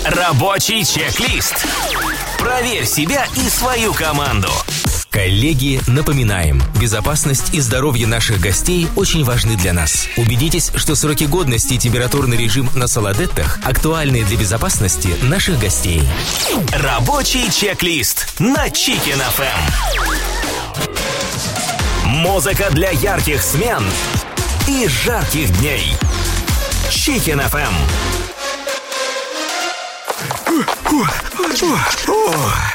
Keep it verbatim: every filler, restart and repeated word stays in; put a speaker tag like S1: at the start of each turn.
S1: Рабочий чек-лист. Проверь себя и свою команду. Коллеги, напоминаем, безопасность и здоровье наших гостей очень важны для нас. Убедитесь, что сроки годности и температурный режим на Солодеттах актуальны для безопасности наших гостей. Рабочий чек-лист на Chicken эф эм. Музыка для ярких смен и жарких дней. Chicken эф эм.